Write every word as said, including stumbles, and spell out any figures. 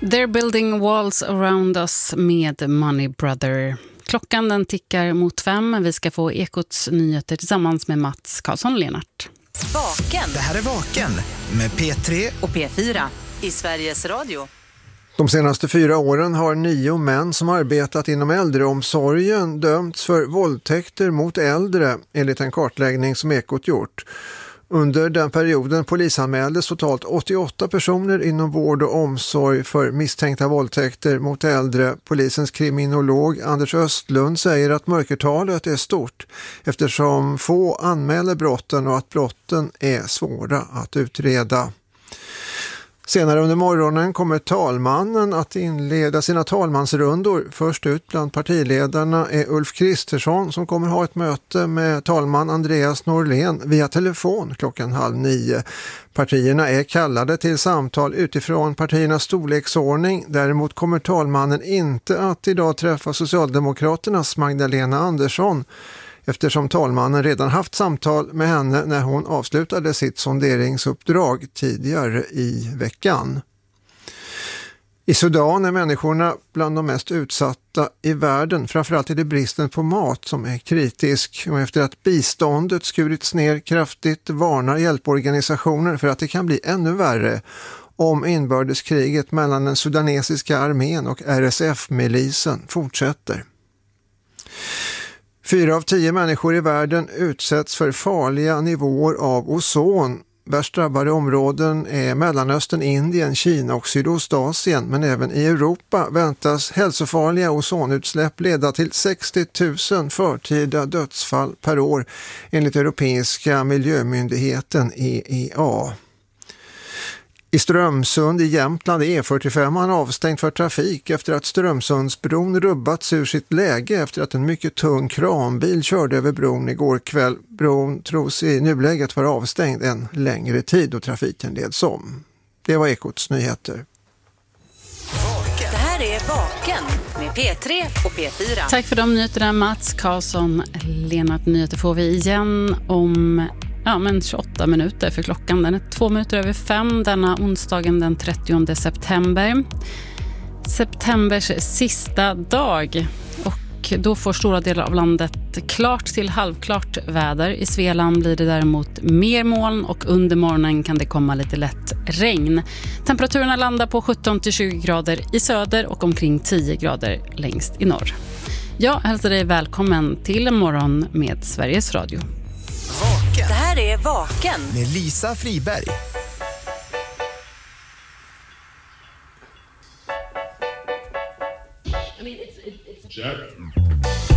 They're building walls around us med Money Brother. Klockan den tickar mot fem. Vi ska få Ekots nyheter tillsammans med Mats Karlsson-Lenart. Vaken. Det här är Vaken med P tre och P fyra i Sveriges Radio. De senaste fyra åren har nio män som arbetat inom äldreomsorgen dömts för våldtäkter mot äldre enligt en kartläggning som Ekot gjort. Under den perioden polisanmäldes totalt åttioåtta personer inom vård och omsorg för misstänkta våldtäkter mot äldre. Polisens kriminolog Anders Östlund säger att mörkertalet är stort eftersom få anmäler brotten och att brotten är svåra att utreda. Senare under morgonen kommer talmannen att inleda sina talmansrundor. Först ut bland partiledarna är Ulf Kristersson som kommer ha ett möte med talman Andreas Norlén via telefon klockan halv nio. Partierna är kallade till samtal utifrån partiernas storleksordning. Däremot kommer talmannen inte att idag träffa Socialdemokraternas Magdalena Andersson, eftersom talmannen redan haft samtal med henne när hon avslutade sitt sonderingsuppdrag tidigare i veckan. I Sudan är människorna bland de mest utsatta i världen. Framförallt är det bristen på mat som är kritisk. Och efter att biståndet skurits ner kraftigt varnar hjälporganisationer för att det kan bli ännu värre om inbördeskriget mellan den sudanesiska armén och R S F-milisen fortsätter. Fyra av tio människor i världen utsätts för farliga nivåer av ozon. Värst drabbade områden är Mellanöstern, Indien, Kina och Sydostasien. Men även i Europa väntas hälsofarliga ozonutsläpp leda till sextio tusen förtida dödsfall per år enligt Europeiska miljömyndigheten E E A. I Strömsund i Jämtland är E fyrtiofem avstängd för trafik efter att Strömsundsbron rubbats ur sitt läge efter att en mycket tung kranbil körde över bron igår kväll. Bron tros i nuläget vara avstängd en längre tid och trafiken leds om. Det var Ekots nyheter. Det här är Vaken med P tre och P fyra. Tack för de nyheterna, Mats Karlsson-Lenart. Nyheter får vi igen om Ja, men tjugoåtta minuter för klockan. Den är två minuter över fem denna onsdagen den trettionde september. Septembers sista dag. Och då får stora delar av landet klart till halvklart väder. I Svealand blir det däremot mer moln och under morgonen kan det komma lite lätt regn. Temperaturerna landar på sjutton till tjugo grader i söder och omkring tio grader längst i norr. Jag hälsar dig välkommen till en morgon med Sveriges Radio. Det här är Vaken med Lisa Friberg. I mean, it's, it's, it's...